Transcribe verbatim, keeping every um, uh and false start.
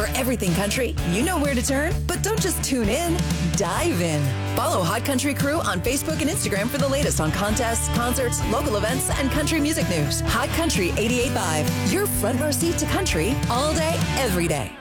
For everything country, you know where to turn, but don't just tune in, dive in. Follow Hot Country Crew on Facebook and Instagram for the latest on contests, concerts, local events, and country music news. Hot Country eighty-eight point five, your front row seat to country all day, every day.